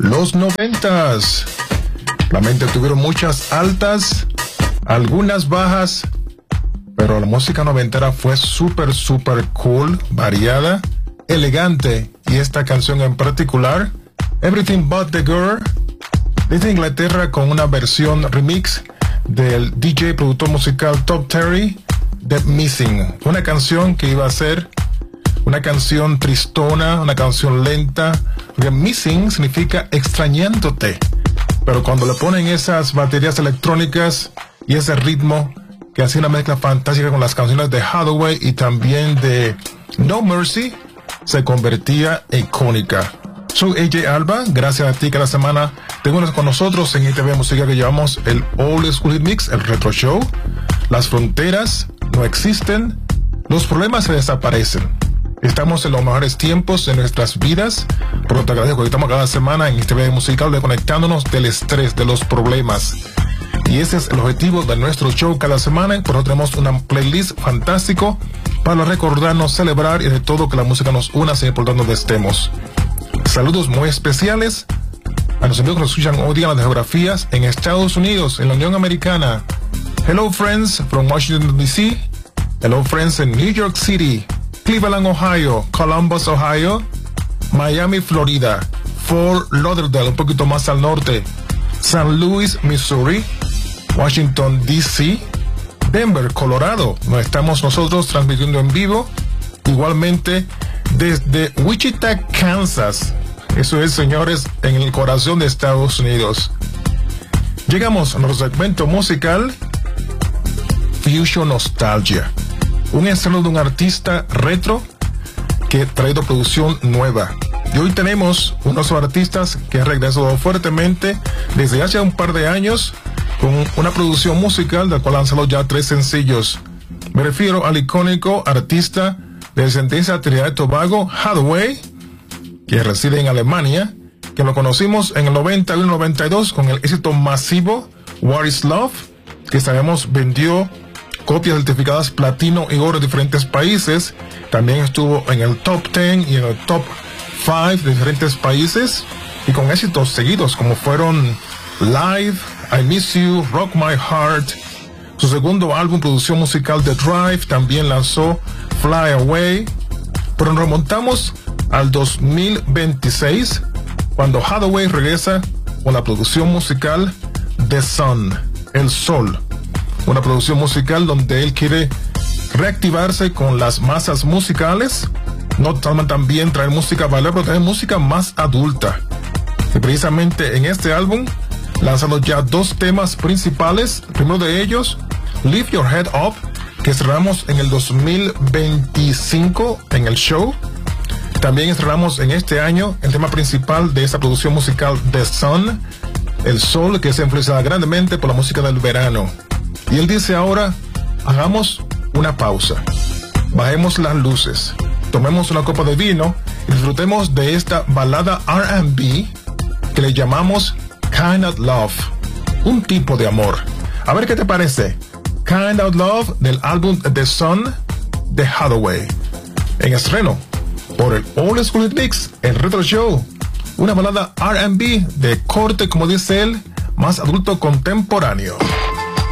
Los 90s. Realmente tuvieron muchas altas, algunas bajas, pero la música noventera fue súper cool, variada, elegante. Y esta canción en particular, Everything But The Girl, desde Inglaterra, con una versión remix del DJ productor musical Top Terry, The Missing. Una canción que iba a ser una canción tristona, una canción lenta. The Missing significa extrañándote. Pero cuando le ponen esas baterías electrónicas y ese ritmo que hacía una mezcla fantástica con las canciones de Hathaway y también de No Mercy, se convertía icónica. Soy AJ Alba, gracias a ti cada semana tengo con nosotros en ITV Música que llevamos el Old School Hit Mix, el Retro Show. Las fronteras no existen, los problemas se desaparecen. Estamos en los mejores tiempos de nuestras vidas, por lo que agradezco que estamos cada semana en ITV Musical desconectándonos del estrés, de los problemas. Y ese es el objetivo de nuestro show cada semana. Por eso tenemos una playlist fantástico para recordarnos, celebrar y de todo que la música nos una sin importar donde estemos. Saludos muy especiales a los amigos que nos escuchan hoy día en las geografías en Estados Unidos, en la Unión Americana. Hello friends from Washington DC. Hello friends in New York City, Cleveland, Ohio, Columbus, Ohio, Miami, Florida, Fort Lauderdale, un poquito más al norte, San Luis, Missouri, Washington, D.C., Denver, Colorado. Nos estamos nosotros transmitiendo en vivo, igualmente desde Wichita, Kansas. Eso es, señores, en el corazón de Estados Unidos. Llegamos a nuestro segmento musical Fusion Nostalgia. Un estreno de un artista retro que ha traído producción nueva. Y hoy tenemos unos artistas que han regresado fuertemente desde hace un par de años con una producción musical del cual han lanzado ya 3 sencillos. Me refiero al icónico artista de descendencia de Trinidad y Tobago, Hathaway, que reside en Alemania, que lo conocimos en el 91-92 con el éxito masivo What Is Love, que sabemos vendió copias certificadas platino y oro en diferentes países. También estuvo en el top 10 y en el top 5 de diferentes países, y con éxitos seguidos como fueron Live, I Miss You, Rock My Heart. Su segundo álbum, producción musical The Drive, también lanzó Fly Away. Pero nos remontamos al 2026 cuando Hathaway regresa con la producción musical The Sun, El Sol. Una producción musical donde él quiere reactivarse con las masas musicales, no también traer música bailable, pero traer música más adulta. Y precisamente en este álbum lanzando ya 2 temas principales. El primero de ellos, Lift Your Head Up, que estrenamos en el 2025 en el show. También estrenamos en este año el tema principal de esta producción musical The Sun, El Sol, que es influenciada grandemente por la música del verano. Y él dice ahora, hagamos una pausa, bajemos las luces, tomemos una copa de vino y disfrutemos de esta balada R&B que le llamamos Kind of Love, un tipo de amor. A ver qué te parece. Kind of Love del álbum The Sun de Hathaway, en estreno por el Old School Hit Mix, el Retro Show. Una balada R&B de corte, como dice él, más adulto contemporáneo.